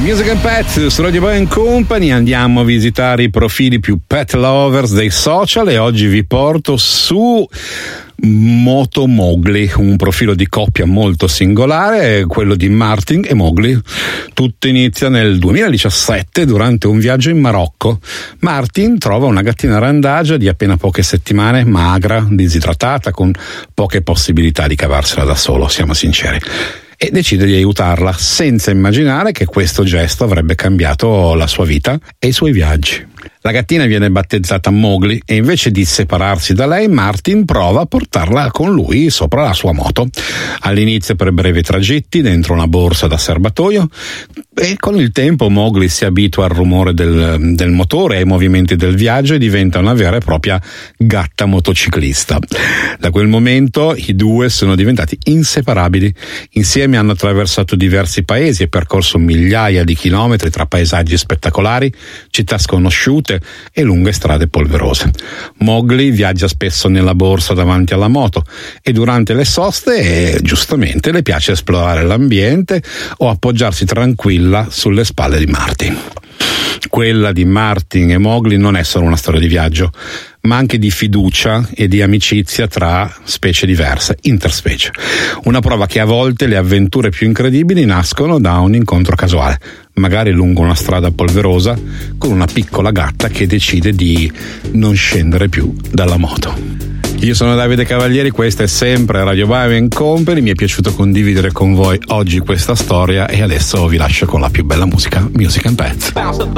Music and Pet su Radio Boy Company. Andiamo a visitare i profili più pet lovers dei social e oggi vi porto su Moto Mowgli, un profilo di coppia molto singolare, quello di Martin e Mowgli. Tutto inizia nel 2017 durante un viaggio in Marocco. Martin trova una gattina randagia di appena poche settimane, magra, disidratata, con poche possibilità di cavarsela da solo, siamo sinceri, e decide di aiutarla senza immaginare che questo gesto avrebbe cambiato la sua vita e i suoi viaggi. La gattina viene battezzata Mowgli e invece di separarsi da lei, Martin prova a portarla con lui sopra la sua moto. All'inizio per brevi tragitti dentro una borsa da serbatoio, e con il tempo Mowgli si abitua al rumore del motore e ai movimenti del viaggio e diventa una vera e propria gatta motociclista. Da quel momento i due sono diventati inseparabili. Insieme hanno attraversato diversi paesi e percorso migliaia di chilometri tra paesaggi spettacolari, città sconosciute e lunghe strade polverose. Mowgli viaggia spesso nella borsa davanti alla moto e durante le soste giustamente le piace esplorare l'ambiente o appoggiarsi tranquilla sulle spalle di Martin. Quella di Martin e Mowgli non è solo una storia di viaggio, ma anche di fiducia e di amicizia tra specie diverse, interspecie. Una prova che a volte le avventure più incredibili nascono da un incontro casuale, magari lungo una strada polverosa con una piccola gatta che decide di non scendere più dalla moto. Io sono Davide Cavalieri, questa è sempre Radio Boy Company. Mi è piaciuto condividere con voi oggi questa storia e adesso vi lascio con la più bella musica, Music and Pets.